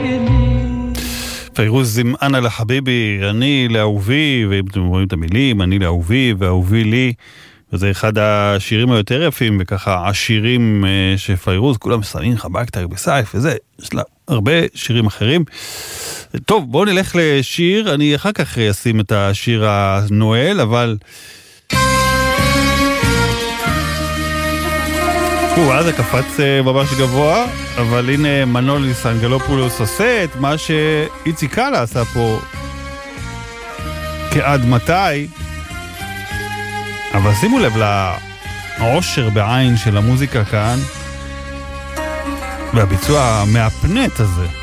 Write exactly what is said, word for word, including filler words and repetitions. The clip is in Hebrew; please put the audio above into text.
פיירוז עם אנה לחביבי, אני לאהובי, ואם אתם רואים את המילים, אני לאהובי ואהובי לי, וזה אחד השירים היותר יפים, וככה השירים שפיירוז, כולם מסיימים חבק תג בסייף, וזה, יש לה הרבה שירים אחרים. טוב, בואו נלך לשיר, אני אחר כך אשים את השיר הנואל, אבל... וואו, זה קפץ ממש גבוה, אבל הנה מנוליס אנגלופולוס עושה את מה שאיצי קאלה עשה פה כעד מתי. אבל שימו לב לעושר בעין של המוזיקה כאן, והביצוע המאפנט הזה.